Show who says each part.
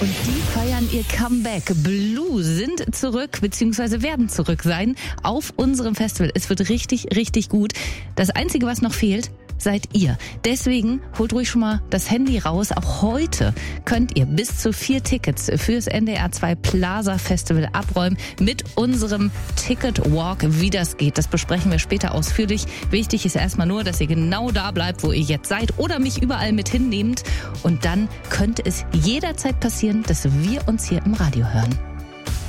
Speaker 1: Und die feiern ihr Comeback. Blue sind zurück, beziehungsweise werden zurück sein auf unserem Festival. Es wird richtig, richtig gut. Das Einzige, was noch fehlt, seid ihr. Deswegen holt ruhig schon mal das Handy raus. Auch heute könnt ihr bis zu 4 Tickets fürs NDR 2 Plaza Festival abräumen mit unserem Ticket Walk. Wie das geht, das besprechen wir später ausführlich. Wichtig ist erstmal nur, dass ihr genau da bleibt, wo ihr jetzt seid oder mich überall mit hinnehmt. Und dann könnte es jederzeit passieren, dass wir uns hier im Radio hören.